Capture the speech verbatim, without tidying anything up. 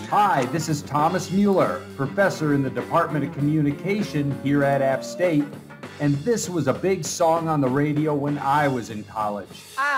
Hi, this is Thomas Mueller, professor in the Department of Communication here at App State, and this was a big song on the radio when I was in college. Ah.